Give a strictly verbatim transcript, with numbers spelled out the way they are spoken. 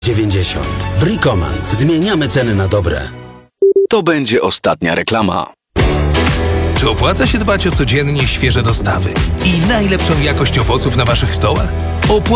dziewięćdziesiąt. Bricoman. Zmieniamy ceny na dobre. To będzie ostatnia reklama. Czy opłaca się dbać o codziennie świeże dostawy i najlepszą jakość owoców na waszych stołach? Opłaca